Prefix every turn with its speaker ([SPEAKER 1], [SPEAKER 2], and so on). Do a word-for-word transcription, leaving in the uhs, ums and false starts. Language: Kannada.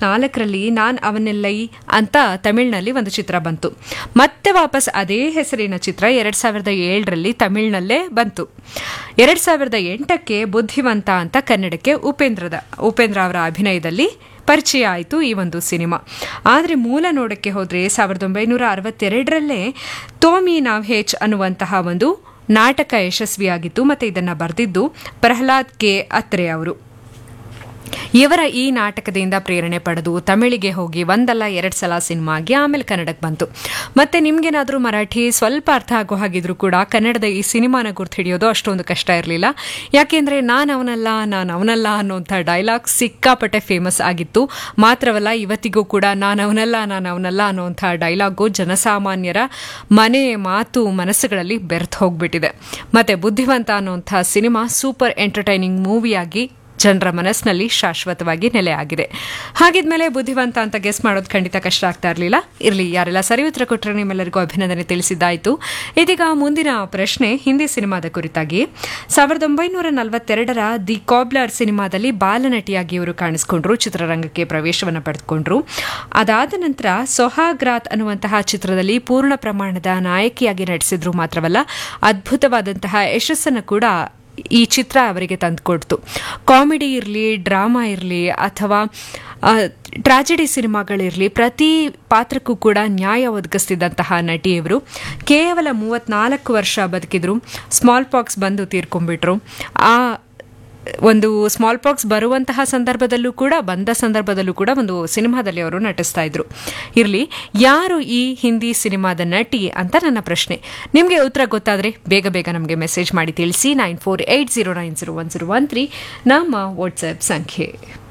[SPEAKER 1] ಮೂವತ್ನಾಲ್ಕರಲ್ಲಿ ನಾನ್ ಅವನೆಲ್ಲೈ ಅಂತ ತಮಿಳಿನಲ್ಲಿ ಒಂದು ಚಿತ್ರ ಬಂತು. ಮತ್ತೆ ವಾಪಸ್ ಅದೇ ಹೆಸರಿನ ಚಿತ್ರ ಎರಡ್ ಸಾವಿರದ ಏಳರಲ್ಲಿ ತಮಿಳಿನಲ್ಲೇ ಬಂತು. ಎರಡ್ ಸಾವಿರದ ಎಂಟಕ್ಕೆ ಬುದ್ಧಿವಂತ ಅಂತ ಕನ್ನಡಕ್ಕೆ ಉಪೇಂದ್ರದ ಉಪೇಂದ್ರ ಅವರ ಅಭಿನಯದಲ್ಲಿ ಪರಿಚಯ ಆಯಿತು ಈ ಒಂದು ಸಿನಿಮಾ. ಆದರೆ ಮೂಲ ನೋಡಕ್ಕೆ ಹೋದರೆ ಸಾವಿರದ ಒಂಬೈನೂರ ಅರವತ್ತೆರಡರಲ್ಲೇ ತೋಮಿ ನಾವ್ಹೇಚ್ ಅನ್ನುವಂತಹ ಒಂದು ನಾಟಕ ಯಶಸ್ವಿಯಾಗಿತ್ತು. ಮತ್ತು ಇದನ್ನು ಬರೆದಿದ್ದು ಪ್ರಹ್ಲಾದ್ ಕೆ ಅತ್ರೆ ಅವರು. ಇವರ ಈ ನಾಟಕದಿಂದ ಪ್ರೇರಣೆ ಪಡೆದು ತಮಿಳಿಗೆ ಹೋಗಿ ಒಂದಲ್ಲ ಎರಡು ಸಲ ಸಿನಿಮಾ ಆಗಿ ಆಮೇಲೆ ಕನ್ನಡಕ್ಕೆ ಬಂತು. ಮತ್ತೆ ನಿಮ್ಗೇನಾದರೂ ಮರಾಠಿ ಸ್ವಲ್ಪ ಅರ್ಥ ಆಗೋ ಹಾಗಿದ್ರು ಕೂಡ ಕನ್ನಡದ ಈ ಸಿನಿಮಾನ ಗುರ್ತು ಹಿಡಿಯೋದು ಅಷ್ಟೊಂದು ಕಷ್ಟ ಇರಲಿಲ್ಲ. ಯಾಕೆಂದರೆ ನಾನು ಅವನಲ್ಲ ನಾನು ಅವನಲ್ಲ ಅನ್ನೋಂಥ ಡೈಲಾಗ್ ಸಿಕ್ಕಾಪಟ್ಟೆ ಫೇಮಸ್ ಆಗಿತ್ತು. ಮಾತ್ರವಲ್ಲ ಇವತ್ತಿಗೂ ಕೂಡ ನಾನು ಅವನಲ್ಲ ನಾನು ಅವನಲ್ಲ ಅನ್ನೋಂಥ ಡೈಲಾಗು ಜನಸಾಮಾನ್ಯರ ಮನೆ ಮಾತು ಮನಸ್ಸುಗಳಲ್ಲಿ ಬೆರೆತು ಹೋಗ್ಬಿಟ್ಟಿದೆ. ಮತ್ತೆ ಬುದ್ಧಿವಂತ ಅನ್ನೋಂಥ ಸಿನಿಮಾ ಸೂಪರ್ ಎಂಟರ್ಟೈನಿಂಗ್ ಮೂವಿಯಾಗಿ ಜನರ ಮನಸ್ಸಿನಲ್ಲಿ ಶಾಶ್ವತವಾಗಿ ನೆಲೆ ಆಗಿದೆ. ಹಾಗಿದ್ಮೇಲೆ ಬುದ್ಧಿವಂತ ಅಂತ ಗೆಸ್ ಮಾಡೋದು ಖಂಡಿತ ಕಷ್ಟ ಆಗ್ತಾ ಇರಲಿಲ್ಲ. ಇರಲಿ, ಯಾರೆಲ್ಲ ಸರಿ ಉತ್ತರ ಕೊಟ್ಟರೆ ನಿಮ್ಮೆಲ್ಲರಿಗೂ ಅಭಿನಂದನೆ ತಿಳಿಸಿದ್ದಾಯಿತು. ಇದೀಗ ಮುಂದಿನ ಪ್ರಶ್ನೆ ಹಿಂದಿ ಸಿನಿಮಾದ ಕುರಿತಾಗಿ. ಸಾವಿರದ ಒಂಬೈನೂರ ನಲವತ್ತೆರಡರ ದಿ ಕಾಬ್ಲರ್ ಸಿನಿಮಾದಲ್ಲಿ ಬಾಲನಟಿಯಾಗಿ ಇವರು ಕಾಣಿಸಿಕೊಂಡ್ರು, ಚಿತ್ರರಂಗಕ್ಕೆ ಪ್ರವೇಶವನ್ನು ಪಡೆದುಕೊಂಡ್ರು. ಅದಾದ ನಂತರ ಸೊಹಾಗ್ರಾತ್ ಅನ್ನುವಂತಹ ಚಿತ್ರದಲ್ಲಿ ಪೂರ್ಣ ಪ್ರಮಾಣದ ನಾಯಕಿಯಾಗಿ ನಟಿಸಿದ್ರು. ಮಾತ್ರವಲ್ಲ ಅದ್ಭುತವಾದಂತಹ ಯಶಸ್ಸನ್ನು ಕೂಡ ಈ ಚಿತ್ರ ಅವರಿಗೆ ತಂದುಕೊಡ್ತು. ಕಾಮಿಡಿ ಇರಲಿ, ಡ್ರಾಮಾ ಇರಲಿ ಅಥವಾ ಟ್ರಾಜಿಡಿ ಸಿನಿಮಾಗಳಿರಲಿ, ಪ್ರತಿ ಪಾತ್ರಕ್ಕೂ ಕೂಡ ನ್ಯಾಯ ಒದಗಿಸ್ತಿದ್ದಂತಹ ನಟಿಯವರು. ಕೇವಲ ಮೂವತ್ನಾಲ್ಕು ವರ್ಷ ಬದುಕಿದ್ರು. ಸ್ಮಾಲ್ ಪಾಕ್ಸ್ ಬಂದು ತೀರ್ಕೊಂಡ್ಬಿಟ್ರು. ಆ ಒಂದು ಸ್ಮಾಲ್ ಪಾಕ್ಸ್ ಬರುವಂತಹ ಸಂದರ್ಭದಲ್ಲೂ ಕೂಡ ಬಂದ ಸಂದರ್ಭದಲ್ಲೂ ಕೂಡ ಒಂದು ಸಿನಿಮಾದಲ್ಲಿ ಅವರು ನಟಿಸ್ತಾ ಇದ್ರು. ಇರಲಿ, ಯಾರು ಈ ಹಿಂದಿ ಸಿನಿಮಾದ ನಟಿ ಅಂತ ನನ್ನ ಪ್ರಶ್ನೆ. ನಿಮಗೆ ಉತ್ತರ ಗೊತ್ತಾದರೆ ಬೇಗ ಬೇಗ ನಮಗೆ ಮೆಸೇಜ್ ಮಾಡಿ ತಿಳಿಸಿ. Nine four eight zero nine zero one zero one three ನಮ್ಮ ವಾಟ್ಸ್ಆ್ಯಪ್ ಸಂಖ್ಯೆ.